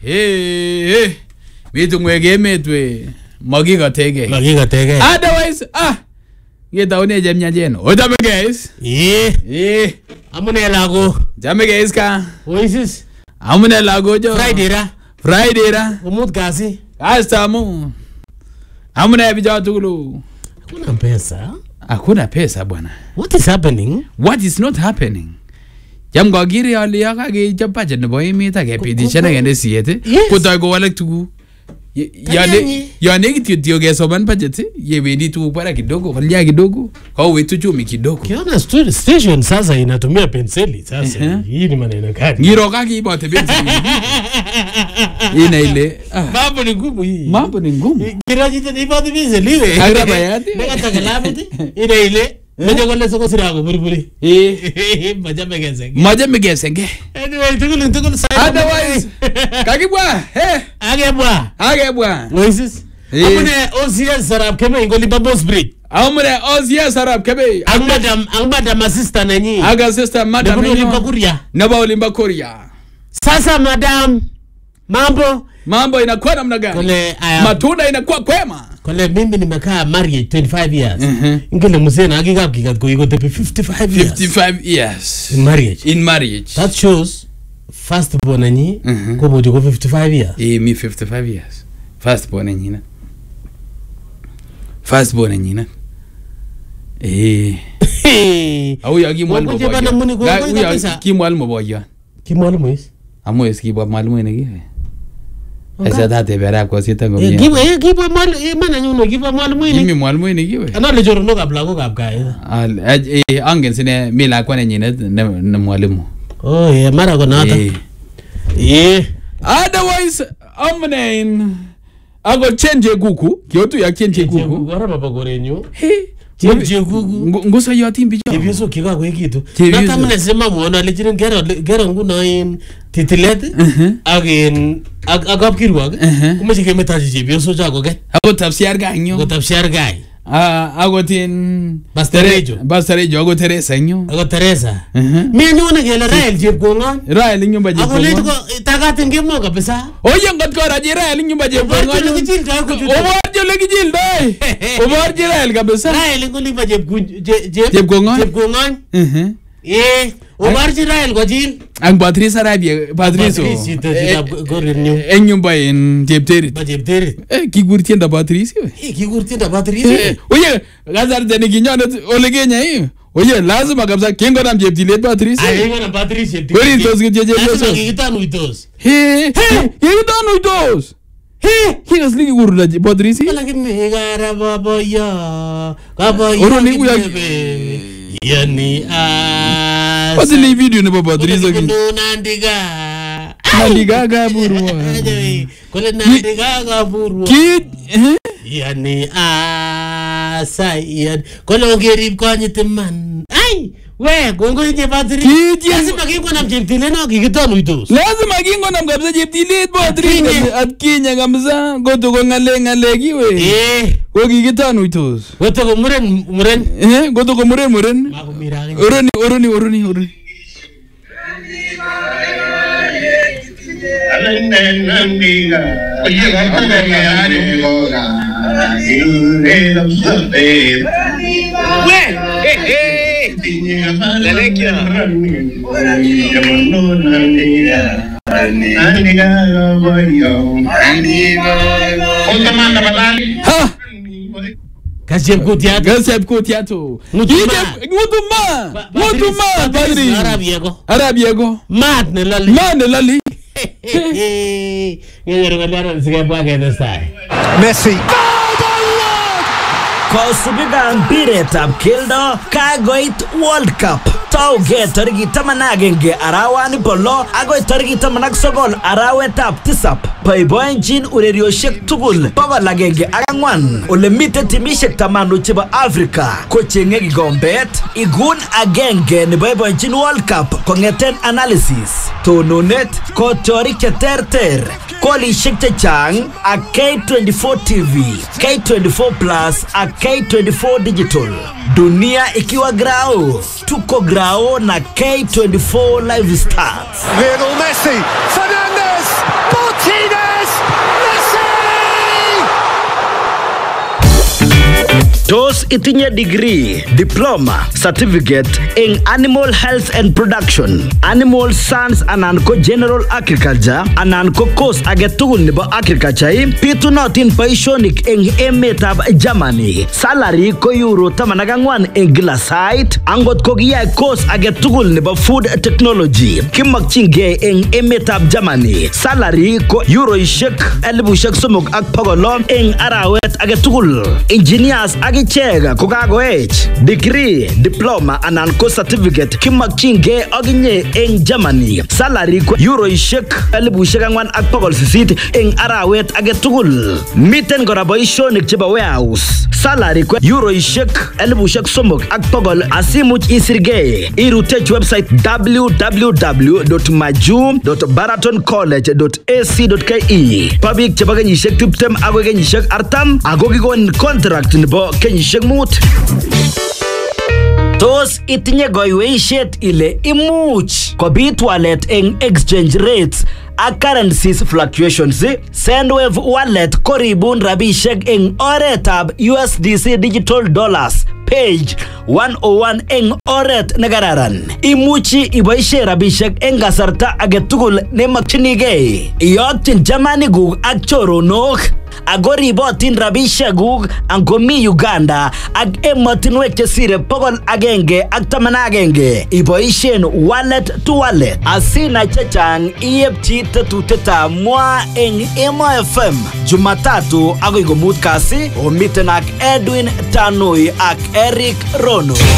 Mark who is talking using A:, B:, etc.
A: Mitu mwege metwe. Magiga tege. Otherwise, get down here, Jemnya Jeno. What up, guys? Yeah.
B: Amune lago.
A: Jame guys ka.
B: Who is this?
A: Amune lago jo.
B: Friday ra. Umut kasi.
A: Astamu. Amune bija tukulu. Hakuna pesa bwana.
B: What is happening?
A: What is not happening? Jam gagiri ali yaga ge japaje ne boy mi ta ge pidishana ge nesiyete. Kutoy go walek tugu. Ya negative dio ge soban budget ye wedi tu para kidogo valia kidogo au wetu chumi kidogo.
B: Kiona station sasa inatumia penseli sasa. Hii ni maneno gani?
A: Ngiro kaki ibote penseli. Ina ile
B: mambo ni ngumu hii.
A: Mambo ni ngumu.
B: Kiraji te ibote penseli we.
A: Agraba yati.
B: Neka takalabiti. Ina ile Maja kole soko sirago buriburi. Maja megesenge. Anyway, tukul sai.
A: Otherwise, kakibwa. Agebwa.
B: What is this? Amune OCS sarap keme ingoli Babos Bridge.
A: Amune OCS sarap keme.
B: Ang madam assistant nanyi.
A: Aga sister madam. Naba Olimba Korea.
B: Sasa madam,
A: mambo inakuwa namna gani? Matunda inakuwa kwema.
B: Kole mimi nimekaa married 25 years. Ingele mzee na hakika kikat ko iko tepe 55 years.
A: 55 years in marriage.
B: That shows first born nanyi ko bojo ko 55 years.
A: Me 55 years. First born nanyi na. Au ya kimwalimu boyo. Kimwalimu boyo.
B: Kimwalimu is?
A: Amo ki ba mwalimu ne ki. Esa date vera ko sita ngo mia.
B: Kiba mana nyuno kiba mwalimu ni.
A: Kimi mwalimu ni kiwe.
B: Ana le joro no kabla ko kabka.
A: Angen sine mila kwa nyine na mwalimu.
B: Oh yeah, mara ko nata.
A: Otherwise amne ago change kuku. Kiotu ya change kuku.
B: Ngora baba gorenyo.
A: Change kuku. Ngosa yoti mbijo.
B: Kibyeso kika ko ekitu. Nata mne sema muona le jirin gero nguno in titilet again agap kirwag kumache kemetaji chebyoso chako ke
A: ago tapsiar gai ago tin Bastarejo ago Teresa nyo
B: me nyone gele Rael
A: Rael nyumba jebkonga
B: ago letko tagaten kemo kabisa
A: oye ngot ko raji Rael nyumba jebkonga owarjo legijil dai owarjo Rael kabisa
B: Rael ngoliba jebkonga owarji Rael gojil
A: ang Patrice Arabia Patrice nyumba in Jebterit kigurtienda Patrice oye gazar deni kinyono olegenya hiyo oye lazima kabisa kingo na Jebtilet Patrice
B: na Patrice
A: kweli tos
B: lazima kikitanu itos
A: Higas ligi gurula Patrice
B: lakini gara baba ya yani
A: what's the video ne Patrice nandiga ga burwa
B: kole nandiga ga burwa yani sai kole ngerib konyite man ai we gongo je Patrice lazima kingo na Jebtilet no kikitonu itos
A: lazima kingo na kabisa Jebtilet Patrice atkinya kabisa goto ko ngale kiwe ko kikitonu itos
B: goto ko muren
A: goto ko muren oroni
B: Kasep
A: Kutiato Ngutuma Padri Arabiego
B: Mad ne lali
C: Messi
D: Kosubiga mpiretab keldo kagoit World Cup. Tauge tariki 11 arawani polo agoi tariki 19 arawetab tisap. Boiboenjin urerioshek tugul bogol agenge ak angwan ole mite timishek 10 chebo Afrika kochenge kigombet igun agenge ne boiboenjin World Cup kongeten analysis tononet kotorik cheterter kolishek chechang ak K24 TV K24 Plus ak K24 Digital. Dunia ikiwa grao, tuko grao na K24 Live Stars.
C: Lionel Messi, Fernandes, Martinez.
D: Tos itinye degree, diploma, certificate eng animal health and production, animal science anan ko general agriculture anan ko course age tugul nebo agriculture, pitunotin boisionik eng emetab Germany. Salary ko euro 14 eng kila sait. Angot ko kiyai course age tugul nebo food technology, kimakchingei eng emetab Germany. Salary ko euroishek 3,500 eng arawet age tugul. Engineers agichek ko kagoech degree, diploma anan ko certificate kimakchingei aginye eng Germany. Salary ko euroishek 4,800 eng arawet age tugul. Miten kora boisionik chebo warehouse. Salary ko euroishek 3,300 asimuch isirgei. Irutech website www.maju.baratoncollege.ac.ke. Pabik chebo kenyishek 20 agoi kenyishek 40 ako kikon contract nebo kenyishek 5. Tos itinye goiweishet ile imuch kobit walet eng exchange rates ak currencies fluctuations. Sendwave wallet koribun rabishek eng oretab USDC digital dollars page 101 eng oret nekararan. Imuchi iboishe rabishek eng kasarta age tugul nemakchinigei. Iyokyin chamanikuk ak choronok. Ako ribotin rabishekuk angomi Uganda ak emotinwek chesire 111. Iboishen wallet to wallet. Asina chechang iepchi tetuteta mwa eng Emo FM Jumatatu agoi komut kasi. Omiten ak Edwin Tanui ak Eric Rono.